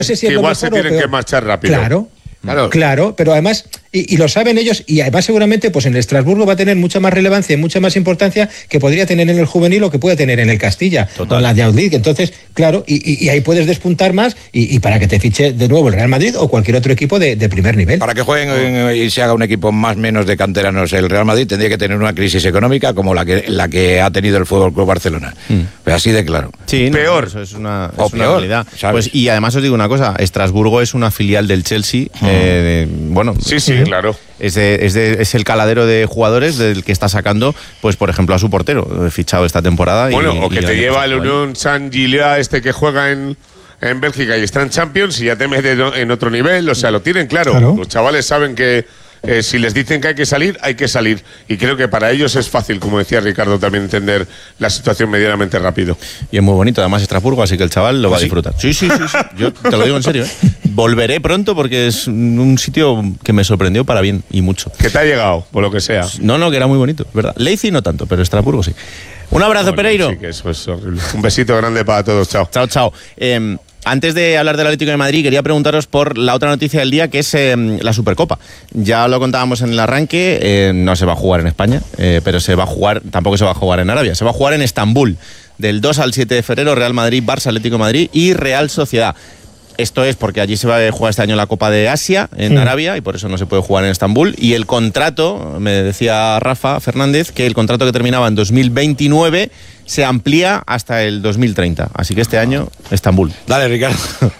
sé si que igual se tienen que marchar rápido. Claro, pero además, y lo saben ellos, y además seguramente pues en el Estrasburgo va a tener mucha más relevancia y mucha más importancia que podría tener en el juvenil o que puede tener en el Castilla, o en la Youth League. Entonces, claro, y ahí puedes despuntar más y para que te fiche de nuevo el Real Madrid o cualquier otro equipo de primer nivel. Para que jueguen y se haga un equipo más o menos de canteranos el Real Madrid, tendría que tener una crisis económica como la que ha tenido el Fútbol Club Barcelona. Pero así de claro. Sí, peor. Eso es una peor, realidad. Pues, y además os digo una cosa, Estrasburgo es una filial del Chelsea. Bueno, sí, claro. Es el caladero de jugadores del que está sacando, pues por ejemplo, a su portero, fichado esta temporada. Bueno, o que te lleva el Unión Saint-Gilloise que juega en Bélgica y está en Champions y ya te mete en otro nivel. O sea, lo tienen claro. Los chavales saben que si les dicen que hay que salir, hay que salir. Y creo que para ellos es fácil, como decía Ricardo, también entender la situación medianamente rápido. Y es muy bonito, además, Estrasburgo, así que el chaval lo va a disfrutar. Sí. Yo te lo digo en serio, ¿eh? Volveré pronto porque es un sitio que me sorprendió para bien y mucho. Que te ha llegado, por lo que sea. No, que era muy bonito, ¿verdad? Leipzig no tanto, pero Estrasburgo sí. Un abrazo, Pereiro. Sí, que eso es horrible. Un besito grande para todos. Chao. Chao. Antes de hablar del Atlético de Madrid, quería preguntaros por la otra noticia del día, que es la Supercopa. Ya lo contábamos en el arranque, no se va a jugar en España, pero tampoco se va a jugar en Arabia, se va a jugar en Estambul, del 2 al 7 de febrero, Real Madrid, Barça, Atlético de Madrid y Real Sociedad. Esto es porque allí se va a jugar este año la Copa de Asia, en Arabia, y por eso no se puede jugar en Estambul. Y el contrato, me decía Rafa Fernández, que el contrato que terminaba en 2029 se amplía hasta el 2030. Así que este año, Estambul. Dale, Ricardo.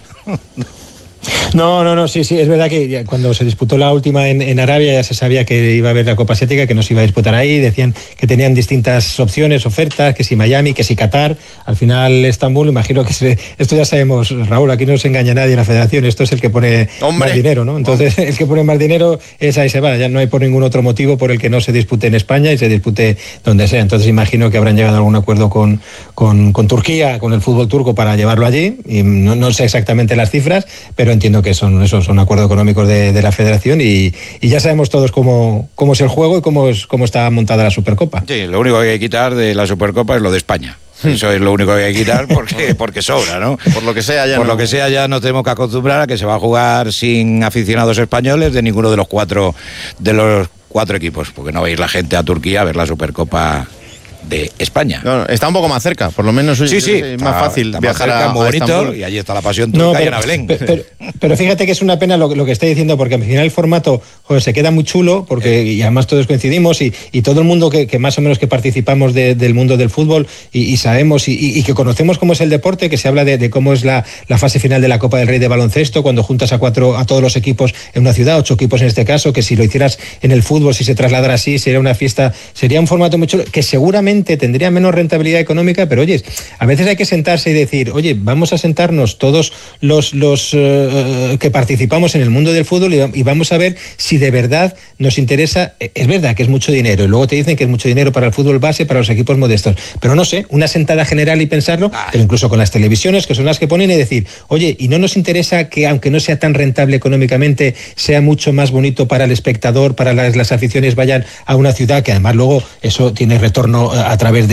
No, sí, es verdad que cuando se disputó la última en Arabia ya se sabía que iba a haber la Copa Asiática, que no se iba a disputar ahí, decían que tenían distintas opciones, ofertas, que si Miami, que si Qatar, al final Estambul, imagino que esto ya sabemos, Raúl, aquí no se engaña nadie en la federación, esto es el que pone más dinero, ¿no? Entonces el que pone más dinero es ahí se va, ya no hay por ningún otro motivo por el que no se dispute en España y se dispute donde sea, entonces imagino que habrán llegado a algún acuerdo con Turquía, con el fútbol turco para llevarlo allí, y no sé exactamente las cifras, pero entiendo que son acuerdos económicos de la federación y ya sabemos todos cómo es el juego y cómo está montada la Supercopa. Sí, lo único que hay que quitar de la Supercopa es lo de España. Eso es lo único que hay que quitar porque sobra, ¿no? Por lo que sea ya nos tenemos que acostumbrar a que se va a jugar sin aficionados españoles de ninguno de los cuatro equipos, porque no va a ir la gente a Turquía a ver la Supercopa de España. No, está un poco más cerca, por lo menos es más fácil viajar a Estambul, y allí está la pasión turca y en Belén. Pero fíjate que es una pena lo que está diciendo, porque al final el formato se queda muy chulo, porque y además todos coincidimos y todo el mundo que más o menos que participamos del mundo del fútbol y sabemos y que conocemos cómo es el deporte, que se habla de cómo es la fase final de la Copa del Rey de baloncesto, cuando juntas a todos los equipos en una ciudad, 8 equipos en este caso, que si lo hicieras en el fútbol, si se trasladara así, sería una fiesta, sería un formato muy chulo, que seguramente tendría menos rentabilidad económica, pero oye, a veces hay que sentarse y decir, oye, vamos a sentarnos todos los que participamos en el mundo del fútbol y vamos a ver si de verdad nos interesa. Es verdad que es mucho dinero y luego te dicen que es mucho dinero para el fútbol base, para los equipos modestos, pero no sé, una sentada general y pensarlo, pero incluso con las televisiones que son las que ponen y decir, oye, y no nos interesa que aunque no sea tan rentable económicamente, sea mucho más bonito para el espectador, para las aficiones vayan a una ciudad que además luego eso tiene retorno a través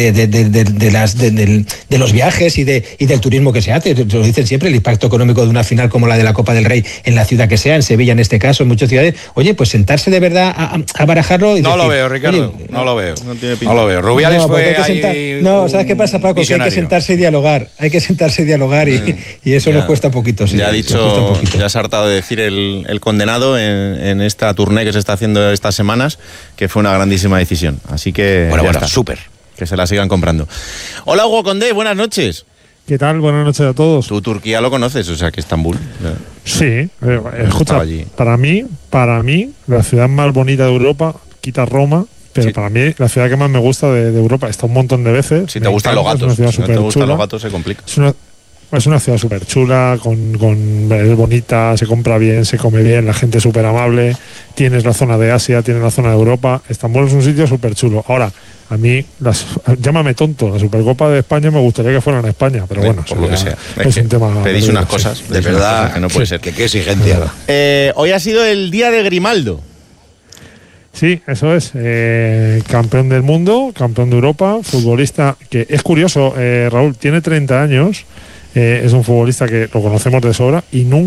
de los viajes y del turismo que se hace. Lo dicen siempre, el impacto económico de una final como la de la Copa del Rey en la ciudad que sea, en Sevilla en este caso, en muchas ciudades. Oye, pues sentarse de verdad a barajarlo y no decir, lo veo, Ricardo, oye, no lo veo. No tiene pinta. No lo veo. Rubiales fue ¿sabes qué pasa, Paco? Que hay que sentarse y dialogar. Hay que sentarse y dialogar y eso nos cuesta poquito. Sí, ya ha dicho, ya se ha hartado de decir el condenado en esta tournée que se está haciendo estas semanas, que fue una grandísima decisión. Así que bueno, súper. Que se la sigan comprando. Hola, Hugo Condé, buenas noches. ¿Qué tal? Buenas noches a todos. Tú Turquía lo conoces, o sea que Estambul. Sí, escucha, para mí, la ciudad más bonita de Europa, quita Roma, pero sí, para mí la ciudad que más me gusta de Europa, he estado un montón de veces. Si te gustan los gatos, si no te gustan los gatos se complica. Es una ciudad súper chula, es bonita, se compra bien, se come bien, la gente es súper amable, tienes la zona de Asia, tienes la zona de Europa. Estambul es un sitio súper chulo. Ahora, a mí, llámame tonto, la Supercopa de España me gustaría que fueran a España, pero bueno, por lo que sea. Es un tema. Pedís unas cosas, de verdad, que no puede ser. Qué exigencia. Hoy ha sido el día de Grimaldo. Sí, eso es. Campeón del mundo, campeón de Europa, futbolista que es curioso, Raúl, tiene 30 años. es un futbolista que lo conocemos de sobra y nunca